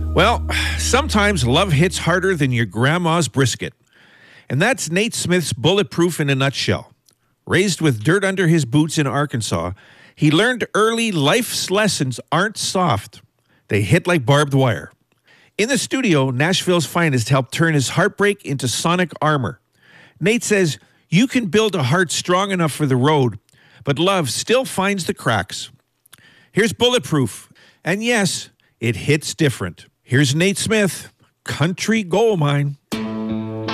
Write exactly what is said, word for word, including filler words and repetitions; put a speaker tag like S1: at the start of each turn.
S1: Well, sometimes love hits harder than your grandma's brisket. And that's Nate Smith's Bulletproof in a nutshell. Raised with dirt under his boots in Arkansas, he learned early life's lessons aren't soft. They hit like barbed wire. In the studio, Nashville's finest helped turn his heartbreak into sonic armor. Nate says, you can build a heart strong enough for the road, but love still finds the cracks. Here's Bulletproof. And yes, it hits different. Here's Nate Smith, Country Gold Mine.